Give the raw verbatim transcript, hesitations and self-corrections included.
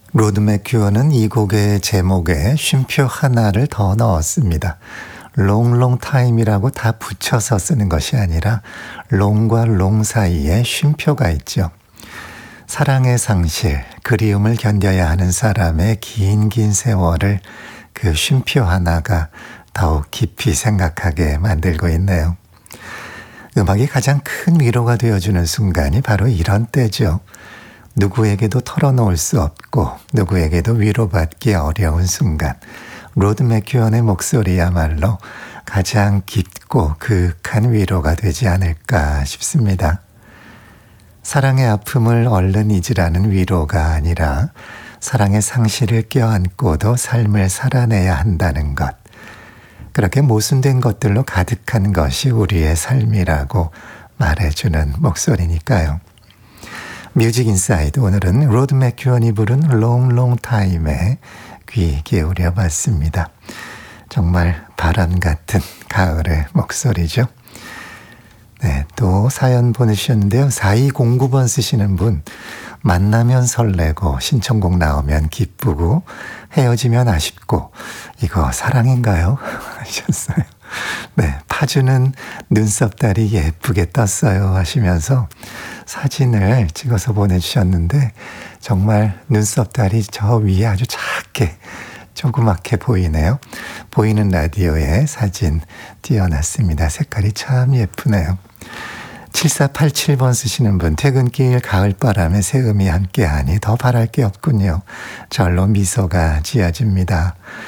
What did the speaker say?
로드 맥큐어는 이 곡의 제목에 쉼표 하나를 더 넣었습니다. 롱롱 타임이라고 다 붙여서 쓰는 것이 아니라 롱과 롱 사이에 쉼표가 있죠. 사랑의 상실, 그리움을 견뎌야 하는 사람의 긴 긴 세월을 그 쉼표 하나가 더욱 깊이 생각하게 만들고 있네요. 음악이 가장 큰 위로가 되어주는 순간이 바로 이런 때죠. 누구에게도 털어놓을 수 없고 누구에게도 위로받기 어려운 순간, 로드 맥큐언의 목소리야말로 가장 깊고 그윽한 위로가 되지 않을까 싶습니다. 사랑의 아픔을 얼른 잊으라는 위로가 아니라 사랑의 상실을 껴안고도 삶을 살아내야 한다는 것, 그렇게 모순된 것들로 가득한 것이 우리의 삶이라고 말해주는 목소리니까요. 뮤직 인사이드, 오늘은 로드 맥큐언이 부른 롱롱 타임에 귀 기울여 봤습니다. 정말 바람 같은 가을의 목소리죠. 네, 또 사연 보내주셨는데요. 사이공구 번 쓰시는 분, 만나면 설레고 신청곡 나오면 기쁘고 헤어지면 아쉽고 이거 사랑인가요? 하셨어요. 네, 파주는 눈썹달이 예쁘게 떴어요 하시면서 사진을 찍어서 보내주셨는데 정말 눈썹달이 저 위에 아주 작게 조그맣게 보이네요. 보이는 라디오에 사진 띄워놨습니다. 색깔이 참 예쁘네요. 칠사팔칠 번 쓰시는 분, 퇴근길 가을바람에 새음이 함께하니 더 바랄 게 없군요. 절로 미소가 지어집니다.